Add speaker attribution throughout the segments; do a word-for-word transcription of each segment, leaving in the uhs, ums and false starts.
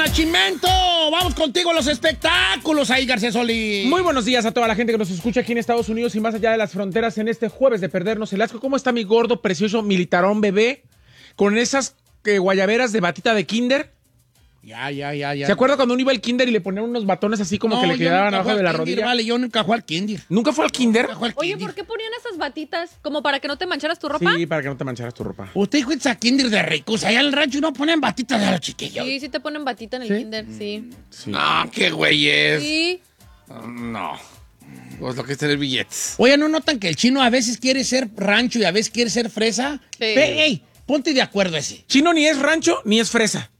Speaker 1: Chimento! Vamos contigo a los espectáculos ahí, García Solís.
Speaker 2: Muy buenos días a toda la gente que nos escucha aquí en Estados Unidos y más allá de las fronteras en este jueves de perdernos el asco. ¿Cómo está mi gordo, precioso militarón bebé? Con esas eh, guayaberas de batita de kinder.
Speaker 1: Ya, ya, ya, ya.
Speaker 2: ¿Se acuerda cuando uno iba al kinder y le ponían unos batones así como no, que le quedaban abajo de la
Speaker 1: kinder,
Speaker 2: rodilla?
Speaker 1: Vale, yo nunca fui al kinder.
Speaker 2: ¿Nunca fue al kinder?
Speaker 1: Nunca fue al
Speaker 3: Oye,
Speaker 1: kinder.
Speaker 3: ¿por qué ponían esas batitas? ¿Como para que no te mancharas tu ropa?
Speaker 2: Sí, para que no te mancharas tu ropa.
Speaker 1: Usted fue a kinder de ricos. Allá en el rancho no ponen batitas de los chiquillos.
Speaker 3: Sí, sí te ponen batita en el
Speaker 2: ¿Sí?
Speaker 3: kinder, sí.
Speaker 2: Sí.
Speaker 4: No, qué güeyes.
Speaker 3: Sí.
Speaker 4: No. Pues lo que es tener billetes.
Speaker 1: Oye, ¿no notan que el chino a veces quiere ser rancho y a veces quiere ser fresa?
Speaker 3: Sí.
Speaker 1: Ve, ey, ponte de acuerdo ese.
Speaker 2: Chino ni es rancho ni es fresa.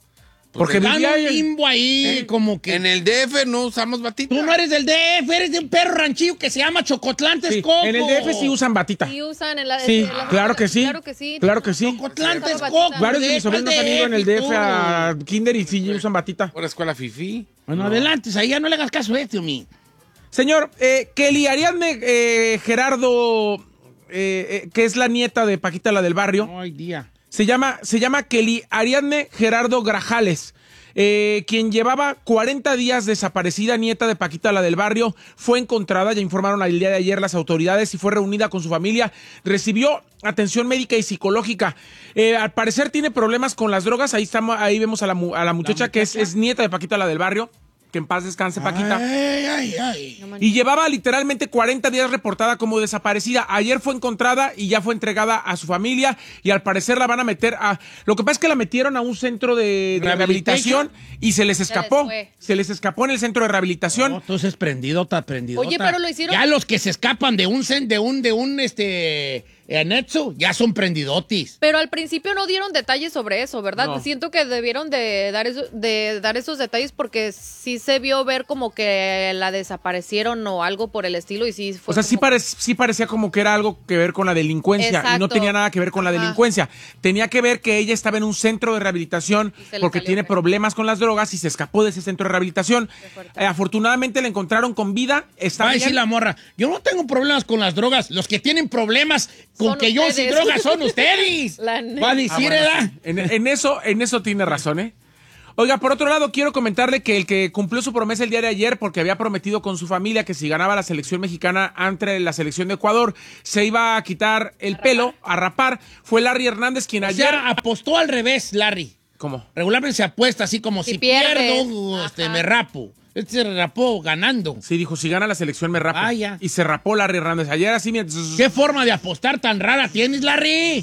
Speaker 2: Porque
Speaker 1: Porque
Speaker 2: vivía
Speaker 1: dan un
Speaker 2: ahí-
Speaker 1: limbo ahí,
Speaker 4: Eh,
Speaker 1: como que...
Speaker 4: En el D F no usamos batita.
Speaker 1: Tú no eres del D F, eres de un perro ranchillo que se llama Chocotlán,
Speaker 2: Sí,
Speaker 1: Texcoco.
Speaker 2: en el D F sí usan batita.
Speaker 3: Sí usan en la...
Speaker 2: Sí,
Speaker 3: en la-
Speaker 2: claro que sí.
Speaker 3: Claro que sí.
Speaker 2: Claro que sí.
Speaker 1: Chocotlán,
Speaker 3: Sí,
Speaker 1: Texcoco.
Speaker 3: batita.
Speaker 2: Varios de mis
Speaker 1: D F,
Speaker 2: sobrinos han ido en el D F a
Speaker 1: todo.
Speaker 2: kinder y sí usan batita.
Speaker 4: Por escuela fifi.
Speaker 1: Bueno, adelante, ahí ya no le hagas caso a este, mi.
Speaker 2: Señor, eh, Kelly Ariadne eh, Gerardo, eh, eh, que es la nieta de Paquita, la del barrio,
Speaker 1: Ay, día.
Speaker 2: se llama, se llama Kelly Ariadne Gerardo Grajales, eh, quien llevaba cuarenta días desaparecida, nieta de Paquita, la del barrio, fue encontrada, ya informaron el día de ayer las autoridades, y fue reunida con su familia, recibió atención médica y psicológica. Eh, al parecer tiene problemas con las drogas, ahí, estamos, ahí vemos a la, mu- a la muchacha,
Speaker 1: ¿La
Speaker 2: que es,
Speaker 1: muchacha?
Speaker 2: es nieta de Paquita, la del barrio, que en paz descanse Paquita.
Speaker 1: Ay, ay, ay.
Speaker 3: No manches.
Speaker 2: Y llevaba literalmente cuarenta días reportada como desaparecida. Ayer fue encontrada y ya fue entregada a su familia y al parecer la van a meter a... Lo que pasa es que la metieron a un centro de, de
Speaker 1: ¿Rehabilitation?
Speaker 2: rehabilitación y se les escapó.
Speaker 3: fue.
Speaker 2: Se les escapó en el centro de rehabilitación.
Speaker 1: No, entonces prendidota, prendidota.
Speaker 3: Oye, pero lo hicieron-
Speaker 1: Ya los que se escapan de un, cen- de un, de un, este, anexo, ya son prendidotis.
Speaker 3: Pero al principio no dieron detalles sobre eso, ¿verdad?
Speaker 2: No.
Speaker 3: Siento que debieron de dar, eso, de dar esos detalles porque sí se vio ver como que la desaparecieron o algo por el estilo y sí fue
Speaker 2: O sea, sí,
Speaker 3: como-
Speaker 2: pare- sí parecía como que era algo que ver con la delincuencia y no
Speaker 3: Exacto.
Speaker 2: tenía nada que ver con la
Speaker 3: Ajá.
Speaker 2: delincuencia. Tenía que ver que ella estaba en un centro de rehabilitación
Speaker 3: Y se le
Speaker 2: porque
Speaker 3: salió
Speaker 2: tiene
Speaker 3: feo.
Speaker 2: problemas con las drogas y se escapó de ese centro de rehabilitación.
Speaker 3: Qué fuerte.
Speaker 2: Eh, afortunadamente la encontraron con vida. Está
Speaker 1: Va a
Speaker 2: bien.
Speaker 1: decir la morra, yo no tengo problemas con las drogas. Los que tienen problemas con
Speaker 3: Son
Speaker 1: que yo sin
Speaker 3: ustedes.
Speaker 1: drogas son ustedes.
Speaker 3: La neta.
Speaker 1: Va a
Speaker 2: Ah,
Speaker 1: decir,
Speaker 2: bueno,
Speaker 1: ¿verdad?
Speaker 2: sí. en, en eso, en eso tiene razón, ¿eh? Oiga, por otro lado, quiero comentarle que el que cumplió su promesa el día de ayer, porque había prometido con su familia que si ganaba la selección mexicana ante la selección de Ecuador, se iba a quitar el pelo, a rapar, fue Larry Hernández, quien
Speaker 1: O
Speaker 2: ayer...
Speaker 1: sea, apostó al revés, Larry.
Speaker 2: ¿Cómo?
Speaker 1: Regularmente se apuesta así como
Speaker 3: Si
Speaker 1: si,
Speaker 3: pierdes.
Speaker 1: pierdo, este,
Speaker 3: Ajá.
Speaker 1: me rapo. Este se rapó ganando.
Speaker 2: Sí, dijo, si gana la selección me rapo.
Speaker 1: Ah, ya.
Speaker 2: Y se rapó Larry Hernández. Ayer así, mira,
Speaker 1: ¿Qué forma de apostar tan rara tienes, Larry?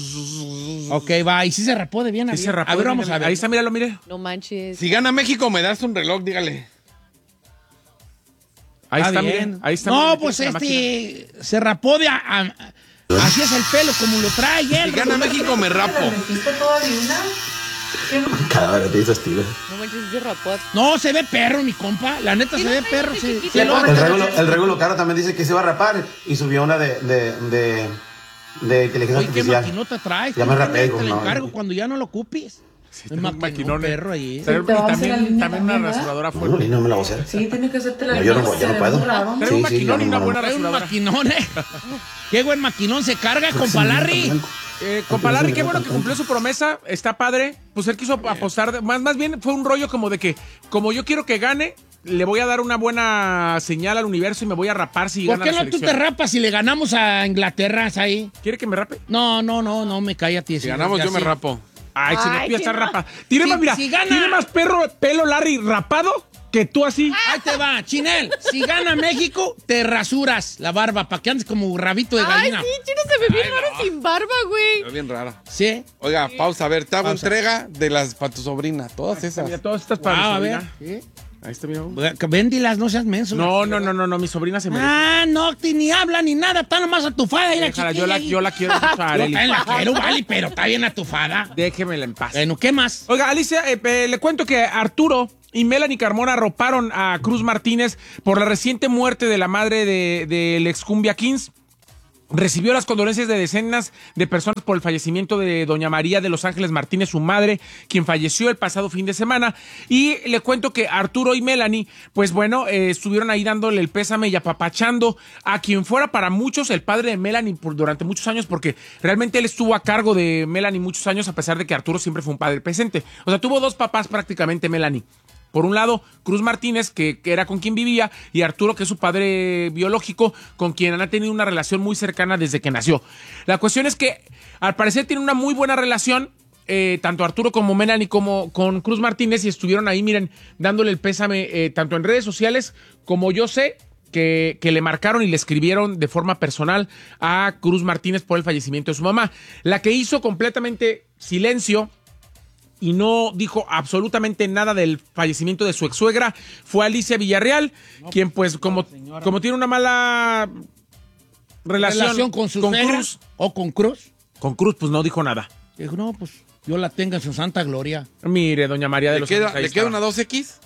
Speaker 1: Ok, va. Y sí se rapó de bien a
Speaker 2: sí
Speaker 1: bien.
Speaker 2: se rapó.
Speaker 1: A ver, vamos
Speaker 2: Mira,
Speaker 1: a ver.
Speaker 2: Ahí está, míralo, mire.
Speaker 3: No manches.
Speaker 4: Si gana México, me das un reloj, dígale.
Speaker 2: Ahí está,
Speaker 1: bien.
Speaker 2: mire. Ahí está.
Speaker 1: No,
Speaker 2: mire,
Speaker 1: pues
Speaker 2: metiéndose la máquina.
Speaker 1: este se rapó de... A, a- así es el pelo, como lo trae él.
Speaker 4: Si gana México, me rapo.
Speaker 5: Cada vez te hizo estilo.
Speaker 3: No manches, se rapó.
Speaker 1: No, se ve perro, mi compa. La neta,
Speaker 3: Sí,
Speaker 1: se
Speaker 3: no,
Speaker 1: ve
Speaker 3: no,
Speaker 1: perro.
Speaker 3: no,
Speaker 1: sí.
Speaker 3: chiquito.
Speaker 1: Sí,
Speaker 3: El
Speaker 1: lo-
Speaker 5: El regulo, el regulo caro también dice que se va a rapar y subió una de, de, de, de inteligencia
Speaker 1: Oye, ¿qué
Speaker 5: artificial.
Speaker 1: maquinota traes?
Speaker 5: Ya me rapé,
Speaker 1: Te
Speaker 5: dijo,
Speaker 1: lo
Speaker 5: no.
Speaker 1: encargo cuando ya no lo ocupes.
Speaker 2: Sí,
Speaker 1: El
Speaker 2: trae un
Speaker 1: maquinón,
Speaker 2: maquinón, eh.
Speaker 1: perro ahí.
Speaker 2: Trae-
Speaker 6: Te va
Speaker 2: y
Speaker 6: a hacer la
Speaker 2: también,
Speaker 6: línea
Speaker 2: también una
Speaker 6: también, ¿verdad?
Speaker 2: rasuradora
Speaker 5: No,
Speaker 2: fuerte.
Speaker 5: y no me la voy a hacer.
Speaker 6: Sí, tienes que hacerte la
Speaker 5: No, yo no voy, yo no
Speaker 6: se ve
Speaker 5: puedo.
Speaker 6: muy raro.
Speaker 2: Trae
Speaker 5: Sí,
Speaker 2: un
Speaker 5: sí,
Speaker 2: maquinón
Speaker 5: ya
Speaker 2: y una
Speaker 5: no,
Speaker 2: buena
Speaker 1: Trae un
Speaker 2: rasuradora.
Speaker 1: maquinón, eh. Qué buen maquinón se carga, compa Larry.
Speaker 2: Eh, compa Larry, qué bueno que cumplió su promesa, está padre. Pues él quiso apostar, de- más, más bien fue un rollo como de que, como yo quiero que gane, le voy a dar una buena señal al universo y me voy a rapar si
Speaker 1: ¿Por
Speaker 2: gana
Speaker 1: qué
Speaker 2: la
Speaker 1: no tú
Speaker 2: selección.
Speaker 1: te rapas si le ganamos a Inglaterra ahí?
Speaker 2: ¿Quiere que me rape?
Speaker 1: No, no, no, no, me cae a ti.
Speaker 4: Si ganamos, yo me rapo.
Speaker 2: Ay, si no,
Speaker 3: Ay,
Speaker 2: tú ya
Speaker 3: sí,
Speaker 2: estás
Speaker 3: no.
Speaker 2: rapa. Tiene
Speaker 1: Si-
Speaker 2: más, mira,
Speaker 1: si gana-
Speaker 2: tiene más perro, pelo Larry rapado que tú así.
Speaker 1: Ahí te va, Chinel. Si gana México, te rasuras la barba para que andes como rabito de
Speaker 3: Ay,
Speaker 1: gallina.
Speaker 3: sí, Chino se ve bien
Speaker 4: Ay,
Speaker 3: raro
Speaker 4: no.
Speaker 3: sin barba, güey.
Speaker 4: Es bien rara.
Speaker 1: ¿Sí?
Speaker 4: Oiga, pausa. A ver, te hago
Speaker 1: Pausa.
Speaker 4: entrega de las para tu sobrina. Todas esas.
Speaker 2: Mira, todas estas para
Speaker 1: Wow,
Speaker 2: mi
Speaker 1: a ver.
Speaker 2: sobrina.
Speaker 1: ¿Sí?
Speaker 2: Ahí está, mira.
Speaker 1: Véndilas, no seas menso.
Speaker 2: No, no, no, no, no, mi sobrina se merece.
Speaker 1: Ah, no, ni habla ni nada, está nomás atufada. Ahí la
Speaker 2: Déjala,
Speaker 1: chiquilla
Speaker 2: yo la,
Speaker 1: ahí.
Speaker 2: yo la quiero mucho a
Speaker 1: Yo
Speaker 2: Arely.
Speaker 1: también la quiero, vale, pero está bien atufada.
Speaker 2: Déjemela en paz.
Speaker 1: Bueno, ¿qué más?
Speaker 2: Oiga, Alicia, eh, eh, le cuento que Arturo y Melanie Carmona arroparon a Cruz Martínez por la reciente muerte de la madre de- del ex Cumbia Kings. recibió las condolencias de decenas de personas por el fallecimiento de doña María de los Ángeles Martínez, su madre, quien falleció el pasado fin de semana. Y le cuento que Arturo y Melanie, pues bueno, eh, estuvieron ahí dándole el pésame y apapachando a quien fuera para muchos el padre de Melanie por, durante muchos años, porque realmente él estuvo a cargo de Melanie muchos años, a pesar de que Arturo siempre fue un padre presente. O sea, tuvo dos papás prácticamente Melanie. Por un lado, Cruz Martínez, que, que era con quien vivía, y Arturo, que es su padre biológico, con quien han tenido una relación muy cercana desde que nació. La cuestión es que, al parecer, tiene una muy buena relación, eh, tanto Arturo como Melanie, como con Cruz Martínez, y estuvieron ahí, miren, dándole el pésame, eh, tanto en redes sociales, como yo sé, que, que le marcaron y le escribieron de forma personal a Cruz Martínez por el fallecimiento de su mamá. La que hizo completamente silencio y no dijo absolutamente nada del fallecimiento de su ex-suegra fue Alicia Villarreal, no, quien pues como, como tiene una mala relación,
Speaker 1: relación con su
Speaker 2: con
Speaker 1: suegra,
Speaker 2: Cruz.
Speaker 1: ¿O con Cruz?
Speaker 2: Con Cruz, pues no dijo nada.
Speaker 1: Dijo, no, pues yo la tenga en su santa gloria.
Speaker 2: Mire, doña María de
Speaker 4: ¿Le
Speaker 2: los
Speaker 4: queda,
Speaker 2: Ángeles,
Speaker 4: ¿le queda una dos X?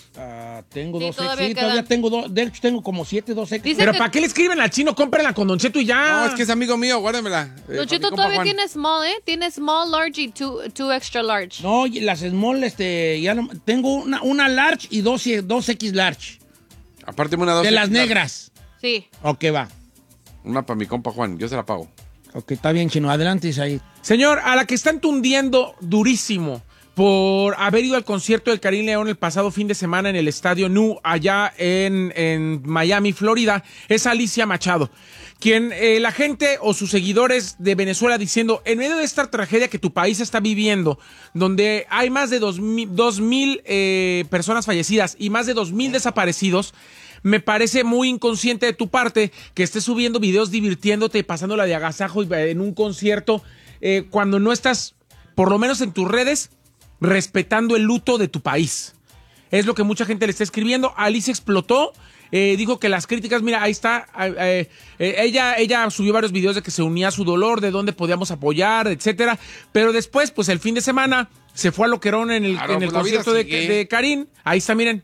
Speaker 1: Uh, tengo
Speaker 3: Sí,
Speaker 1: dos
Speaker 3: todavía
Speaker 1: X, sí,
Speaker 3: quedan.
Speaker 1: todavía tengo dos, de hecho tengo como siete, dos X.
Speaker 3: Dice
Speaker 2: Pero
Speaker 3: que-
Speaker 2: ¿para qué le escriben al chino? Cómprenla con Don Cheto y ya.
Speaker 4: No, es que es amigo mío, guárdamela. Eh,
Speaker 3: Don Cheto
Speaker 4: para mi compa
Speaker 3: todavía
Speaker 4: Juan.
Speaker 3: tiene small, ¿eh? Tiene small, large y two, two extra large.
Speaker 1: No, y las small, este, ya no, tengo una, una large y dos, dos X large.
Speaker 4: Aparte una dos
Speaker 1: De
Speaker 4: X,
Speaker 1: las
Speaker 4: la-
Speaker 1: negras.
Speaker 3: Sí.
Speaker 1: Ok, va.
Speaker 4: Una para mi compa Juan, yo se la pago.
Speaker 1: Ok, está bien, chino. Adelante, Isaí.
Speaker 2: Señor, a la que están tundiendo durísimo por haber ido al concierto del Karim León el pasado fin de semana en el Estadio Nu, allá en, en Miami, Florida, es Alicia Machado, quien eh, la gente o sus seguidores de Venezuela diciendo, en medio de esta tragedia que tu país está viviendo, donde hay más de dos mil, dos mil eh, personas fallecidas y más de dos mil desaparecidos, me parece muy inconsciente de tu parte que estés subiendo videos divirtiéndote, pasándola de agasajo en un concierto, eh, cuando no estás, por lo menos en tus redes, respetando el luto de tu país. Es lo que mucha gente le está escribiendo. Alicia explotó, eh, dijo que las críticas, mira, ahí está, eh, eh, ella, ella subió varios videos de que se unía a su dolor, de dónde podíamos apoyar, etcétera, pero después, pues el fin de semana, se fue a Loquerón en el,
Speaker 4: Claro,
Speaker 2: en el
Speaker 4: pues la vida
Speaker 2: concierto de,
Speaker 4: sigue.
Speaker 2: de Karim. Ahí está, miren.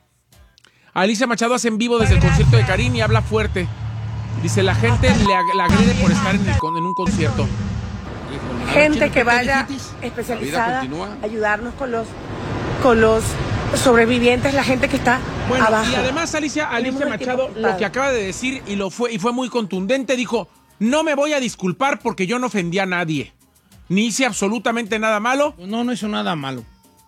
Speaker 2: Alicia Machado hace en vivo desde el concierto de Karim y habla fuerte. Dice, la gente le ag- la agrede por estar en, el con- en un concierto.
Speaker 6: Gente que vaya
Speaker 4: La vida
Speaker 6: especializada
Speaker 4: continúa.
Speaker 6: a ayudarnos con los con los sobrevivientes, la gente que está
Speaker 2: Bueno,
Speaker 6: abajo.
Speaker 2: y además Alicia, Alicia
Speaker 6: Tenemos el tiempo
Speaker 2: Machado,
Speaker 6: contado.
Speaker 2: lo que acaba de decir, y lo fue, y fue muy contundente, dijo, no me voy a disculpar porque yo no ofendí a nadie. Ni hice absolutamente nada malo.
Speaker 1: No, no hizo nada malo.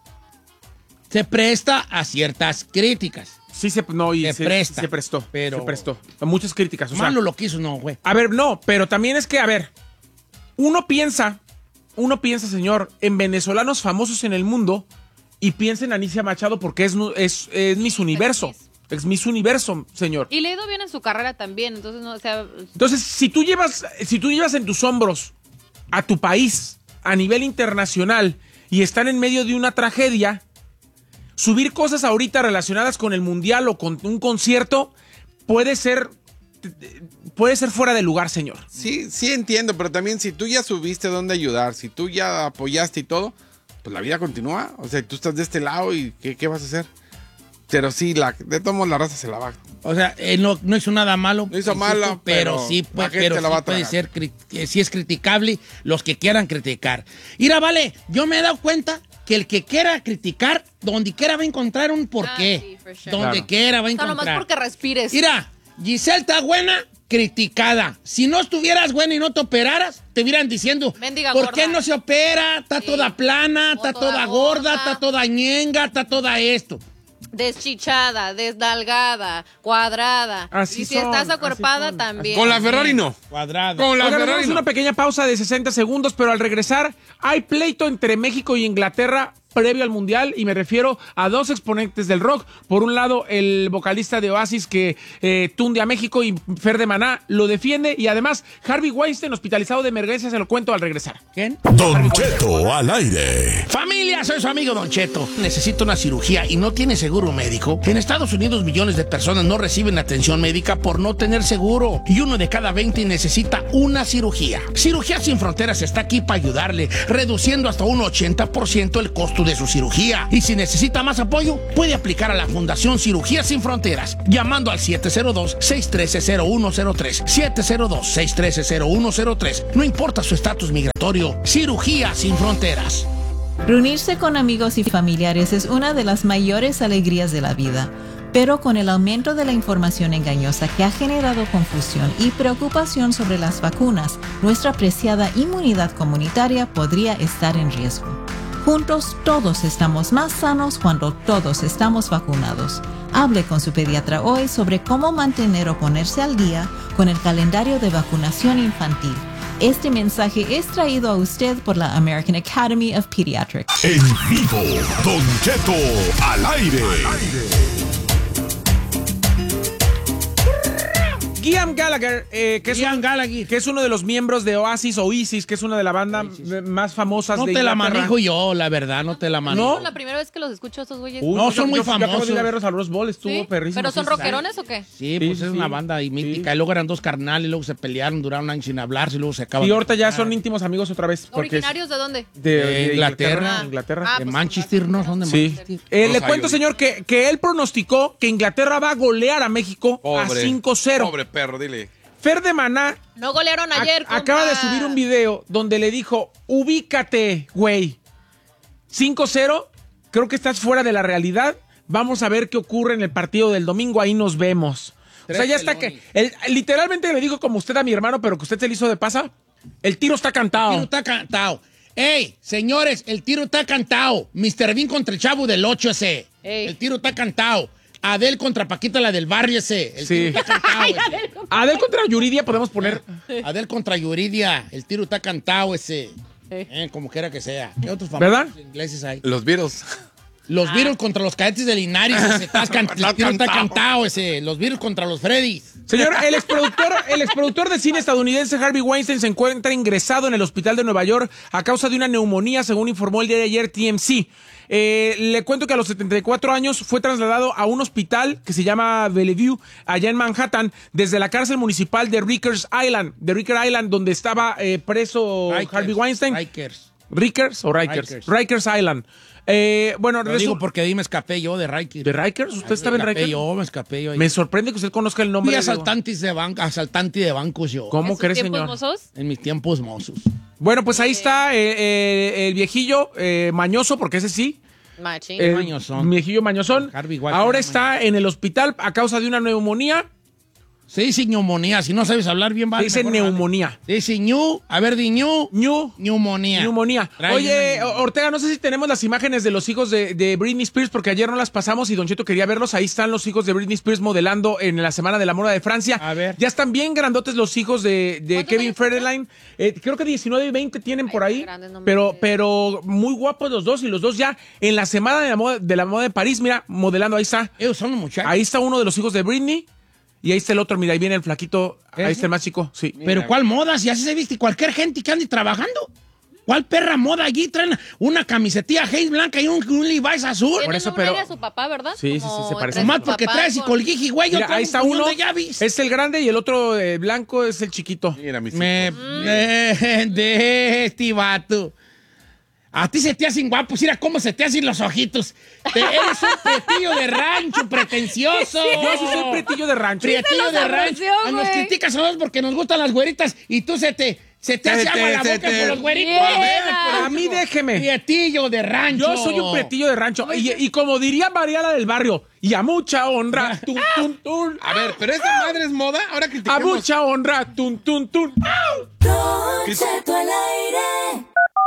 Speaker 1: Se presta a ciertas críticas.
Speaker 2: Sí se, no, y
Speaker 1: Se
Speaker 2: se,
Speaker 1: presta,
Speaker 2: se prestó,
Speaker 1: pero-
Speaker 2: se prestó. A muchas críticas. O sea,
Speaker 1: Malo lo que hizo, no, güey.
Speaker 2: a ver, no, pero también es que, a ver, uno piensa, uno piensa, señor, en venezolanos famosos en el mundo y piensa en Alicia Machado porque es, nu- es, es Miss Universo. Es Miss Universo, señor.
Speaker 3: Y le ha ido bien en su carrera también, entonces no, o sea,
Speaker 2: Entonces, si tú llevas, si tú llevas en tus hombros a tu país a nivel internacional y están en medio de una tragedia, subir cosas ahorita relacionadas con el mundial o con un concierto puede ser puede ser fuera de lugar, señor.
Speaker 4: Sí, sí entiendo, pero también si tú ya subiste dónde ayudar, si tú ya apoyaste y todo, pues la vida continúa. O sea, tú estás de este lado y ¿qué, qué vas a hacer? Pero sí, la, de todos modos la raza se la va.
Speaker 1: O sea, él no, no hizo nada malo.
Speaker 4: No hizo
Speaker 1: insisto,
Speaker 4: malo,
Speaker 1: pero,
Speaker 4: pero
Speaker 1: sí,
Speaker 4: la
Speaker 1: puede,
Speaker 4: gente
Speaker 1: pero
Speaker 4: la
Speaker 1: sí
Speaker 4: va a
Speaker 1: puede
Speaker 4: tragar.
Speaker 1: ser, cri- eh, sí es criticable los que quieran criticar. Mira, vale, yo me he dado cuenta que el que quiera criticar, donde quiera va a encontrar un porqué.
Speaker 3: Ah, sí, for sure.
Speaker 1: Donde
Speaker 2: Claro.
Speaker 1: quiera va a
Speaker 3: o sea,
Speaker 1: encontrar.
Speaker 3: nomás porque respires.
Speaker 1: Mira, Giselle está buena, criticada. Si no estuvieras buena y no te operaras, te hubieran diciendo,
Speaker 3: Mendiga
Speaker 1: ¿por
Speaker 3: gorda.
Speaker 1: qué no se opera? Está
Speaker 3: Sí.
Speaker 1: toda plana,
Speaker 3: O
Speaker 1: está
Speaker 3: toda
Speaker 1: toda gorda,
Speaker 3: gorda.
Speaker 1: está toda ñenga, está toda esto.
Speaker 3: Deschichada, desdalgada, cuadrada.
Speaker 2: Así
Speaker 3: y si
Speaker 2: son,
Speaker 3: estás
Speaker 2: así
Speaker 3: acuerpada
Speaker 2: son.
Speaker 3: también.
Speaker 4: Con la Ferrari no.
Speaker 1: Cuadrado.
Speaker 4: Con la
Speaker 2: Oigan,
Speaker 4: Ferrari
Speaker 2: hacemos
Speaker 4: no.
Speaker 2: una pequeña pausa de sesenta segundos, pero al regresar hay pleito entre México y Inglaterra previo al Mundial, y me refiero a dos exponentes del rock. Por un lado, el vocalista de Oasis que eh, tunde a México, y Fer de Maná lo defiende, y además Harvey Weinstein hospitalizado de emergencia, se lo cuento al regresar.
Speaker 1: ¿Quién?
Speaker 7: Don Cheto al aire.
Speaker 1: Familia, soy su amigo Don Cheto. Necesito una cirugía y no tiene seguro médico. En Estados Unidos millones de personas no reciben atención médica por no tener seguro. Y uno de cada veinte necesita una cirugía. Cirugía Sin Fronteras está aquí para ayudarle, reduciendo hasta un ochenta por ciento el costo costo de su cirugía. Y si necesita más apoyo, puede aplicar a la Fundación Cirugía Sin Fronteras, llamando al siete cero dos, seis uno tres, cero uno cero tres, siete cero dos, seis uno tres, cero uno cero tres. No importa su estatus migratorio, Cirugía Sin Fronteras.
Speaker 8: Reunirse con amigos y familiares es una de las mayores alegrías de la vida. Pero con el aumento de la información engañosa que ha generado confusión y preocupación sobre las vacunas, nuestra preciada inmunidad comunitaria podría estar en riesgo. Juntos todos estamos más sanos cuando todos estamos vacunados. Hable con su pediatra hoy sobre cómo mantener o ponerse al día con el calendario de vacunación infantil. Este mensaje es traído a usted por la American Academy of Pediatrics.
Speaker 7: En vivo, Don Cheto al aire.
Speaker 2: Liam Gallagher, eh, que, es
Speaker 1: Liam
Speaker 2: un,
Speaker 1: Gallagher.
Speaker 2: que es uno de los miembros de Oasis o Isis, que es una de las bandas más famosas
Speaker 1: No
Speaker 2: de
Speaker 1: te la
Speaker 2: Inglaterra.
Speaker 1: manejo yo, la verdad, no te la manejo.
Speaker 2: ¿No?
Speaker 3: Es la primera vez que los escucho a estos güeyes.
Speaker 2: Uy,
Speaker 1: No,
Speaker 2: yo-
Speaker 1: son muy
Speaker 2: yo- yo acabo de ir a
Speaker 1: famosos.
Speaker 2: verlos al Rose Bowl, estuvo
Speaker 3: ¿Sí?
Speaker 2: perrísimo.
Speaker 3: ¿Pero son
Speaker 2: sí,
Speaker 3: rockerones o qué?
Speaker 1: Sí,
Speaker 2: Sí,
Speaker 1: pues
Speaker 2: sí,
Speaker 1: es
Speaker 2: sí.
Speaker 1: una banda ahí mítica.
Speaker 2: Sí.
Speaker 1: Y luego eran dos carnales, luego se pelearon, duraron un año sin hablarse, y luego se acaban.
Speaker 2: Y ahorita ya
Speaker 1: de-
Speaker 2: son íntimos amigos otra vez. Porque es
Speaker 3: ¿Originarios de dónde?
Speaker 2: de,
Speaker 1: De Inglaterra.
Speaker 2: Inglaterra.
Speaker 3: Ah,
Speaker 1: de
Speaker 3: pues,
Speaker 1: Manchester, ¿no? Son de
Speaker 2: Sí.
Speaker 1: Manchester.
Speaker 2: Eh,
Speaker 4: Los
Speaker 2: le
Speaker 4: hay
Speaker 2: cuento,
Speaker 4: ahorita.
Speaker 2: señor, que, que él pronosticó que Inglaterra va a golear a México a
Speaker 4: Pobre.
Speaker 2: cinco cero.
Speaker 4: Pobre perro, dile.
Speaker 2: Fer de Maná
Speaker 3: No golearon
Speaker 2: ac-
Speaker 3: ayer.
Speaker 2: acaba de
Speaker 3: compa.
Speaker 2: subir un video donde le dijo, ubícate, güey. cinco cero, creo que estás fuera de la realidad. Vamos a ver qué ocurre en el partido del domingo, ahí nos vemos.
Speaker 1: Tres
Speaker 2: o sea, ya está
Speaker 1: pelones.
Speaker 2: que... él- literalmente le dijo como usted a mi hermano, pero que usted se le hizo de pasa. El tiro está
Speaker 1: El tiro
Speaker 2: cantado.
Speaker 1: está cantado. ¡Ey, señores! El tiro está cantado. mister Bean contra el Chavo del ocho ese.
Speaker 3: Ey.
Speaker 1: El tiro está cantado. Adel contra Paquita, la del barrio ese. El
Speaker 2: Sí.
Speaker 1: tiro está cantado. ese.
Speaker 2: Adel contra Yuridia podemos poner...
Speaker 1: Adel contra Yuridia. El tiro está cantado ese.
Speaker 3: Ey.
Speaker 1: Eh, como quiera que sea. ¿Qué otros famosos
Speaker 2: ¿Verdad?
Speaker 1: ingleses hay?
Speaker 4: Los Beatles.
Speaker 1: Los
Speaker 3: Ah.
Speaker 1: Beatles contra los cadetes de Linares. Ese. Está can-
Speaker 4: Está
Speaker 1: el tiro está
Speaker 4: cantado.
Speaker 1: cantado ese. Los Beatles contra los Freddys.
Speaker 2: Señor, el exproductor, el exproductor de cine estadounidense Harvey Weinstein se encuentra ingresado en el hospital de Nueva York a causa de una neumonía, según informó el día de ayer T M C. Eh, le cuento que a los setenta y cuatro años fue trasladado a un hospital que se llama Bellevue, allá en Manhattan, desde la cárcel municipal de Rikers Island, de Rikers Island, donde estaba eh, preso
Speaker 1: Rikers,
Speaker 2: Harvey Weinstein.
Speaker 1: Rikers.
Speaker 2: ¿Rikers o Rikers?
Speaker 1: Rikers.
Speaker 2: Rikers Island. Eh, bueno,
Speaker 1: Lo
Speaker 2: resu-
Speaker 1: digo porque ahí me escapé yo de Rikers.
Speaker 2: ¿de Rikers? ¿Usted estaba en
Speaker 1: Me escapé
Speaker 2: Rikers?
Speaker 1: yo, me escapé yo. ahí.
Speaker 2: Me sorprende que usted conozca el nombre.
Speaker 1: Fui
Speaker 2: de-
Speaker 1: asaltante de, ban- asaltante de bancos yo.
Speaker 2: ¿Cómo
Speaker 3: ¿En sus
Speaker 2: crees,
Speaker 3: tiempos
Speaker 2: señor?
Speaker 3: mozos?
Speaker 1: En mis tiempos mozos.
Speaker 2: Bueno, pues ahí está eh, eh, el viejillo eh, mañoso, porque ese sí.
Speaker 3: Machín.
Speaker 2: El
Speaker 1: mañosón.
Speaker 2: viejillo mañosón.
Speaker 1: Harvey Weinstein
Speaker 2: Ahora
Speaker 1: era
Speaker 2: está en el hospital a causa de una neumonía.
Speaker 1: Se dice neumonía. Si no sabes hablar bien, vale.
Speaker 2: Dice
Speaker 1: mejor vale.
Speaker 2: neumonía.
Speaker 1: Se dice ñu. A ver, di ñu.
Speaker 2: Ñu.
Speaker 1: Neumonía.
Speaker 2: Neumonía.
Speaker 1: Trae
Speaker 2: Oye,
Speaker 1: una-
Speaker 2: Ortega, no sé si tenemos las imágenes de los hijos de, de Britney Spears, porque ayer no las pasamos y Don Cheto quería verlos. Ahí están los hijos de Britney Spears modelando en la Semana de la Moda de Francia.
Speaker 1: A ver.
Speaker 2: Ya están bien grandotes los hijos de, de
Speaker 3: ¿Cuántos
Speaker 2: Kevin
Speaker 3: años
Speaker 2: Federline. Eh, creo que diecinueve y veinte tienen por
Speaker 3: Ay,
Speaker 2: ahí.
Speaker 3: qué grandes, no me
Speaker 2: pero,
Speaker 3: digas.
Speaker 2: pero muy guapos los dos y los dos ya en la Semana de la Moda de, la moda de París. Mira, modelando, ahí está.
Speaker 1: Ellos son los muchachos.
Speaker 2: Ahí está uno de los hijos de Britney. Y ahí está el otro, mira, ahí viene el flaquito. Ahí
Speaker 1: ¿Ese?
Speaker 2: está el más chico, sí.
Speaker 1: Pero ¿cuál moda? Si así se viste cualquier gente que ande trabajando. ¿Cuál perra moda allí? Traen una camisetilla Haze blanca y un, un Levi's azul.
Speaker 3: Tienen
Speaker 2: por eso,
Speaker 3: un
Speaker 2: pero-
Speaker 3: aire a su papá, ¿verdad?
Speaker 2: Sí, sí, sí,
Speaker 3: Como
Speaker 2: se parece.
Speaker 3: entre
Speaker 1: Nomás
Speaker 3: su
Speaker 1: porque
Speaker 3: papá
Speaker 1: traes y
Speaker 3: con-
Speaker 1: colguiji, güey. yo
Speaker 2: Mira,
Speaker 1: traigo
Speaker 2: ahí
Speaker 1: un
Speaker 2: está
Speaker 1: puñón
Speaker 2: uno.
Speaker 1: de llaves.
Speaker 2: Es el grande y el otro eh, blanco es el chiquito.
Speaker 4: Mira, mis
Speaker 1: Me...
Speaker 4: hijos.
Speaker 1: eh, de este vato. A ti se te hacen guapos, mira cómo se te hacen los ojitos. Te- eres un pretillo de rancho, pretencioso.
Speaker 2: Yo sí soy pretillo de rancho.
Speaker 1: Pretillo
Speaker 3: los
Speaker 1: de rancho.
Speaker 3: anunció,
Speaker 1: Ah, nos
Speaker 3: güey.
Speaker 1: criticas a nosotros porque nos gustan las güeritas y tú se te, se te
Speaker 4: Se
Speaker 1: hace
Speaker 4: te-
Speaker 1: agua la
Speaker 4: se
Speaker 1: boca
Speaker 4: te-
Speaker 1: por los güeritos.
Speaker 3: Bien.
Speaker 2: A mí déjeme.
Speaker 1: Pretillo de rancho.
Speaker 2: Yo soy un pretillo de rancho. Y, y como diría Mariela del Barrio, y a mucha honra, tun, tun, tun.
Speaker 4: A ver, pero esa madre es moda. Ahora
Speaker 2: A
Speaker 4: criticamos.
Speaker 2: mucha honra, tun, tun, tun.
Speaker 9: Don Cheto al aire.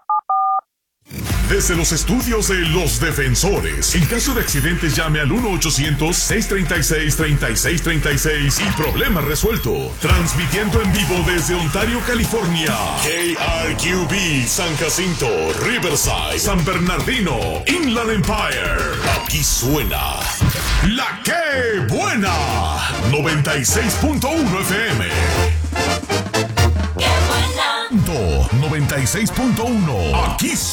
Speaker 7: Desde los estudios de Los Defensores. En caso de accidentes, llame al uno ochocientos, seiscientos treinta y seis, treinta y seis treinta y seis y problema resuelto. Transmitiendo en vivo desde Ontario, California. K R Q B, San Jacinto, Riverside, San Bernardino, Inland Empire. Aquí suena La Que Buena. noventa y seis punto uno F M.
Speaker 9: ¡Qué buena!
Speaker 7: noventa y seis punto uno. Aquí suena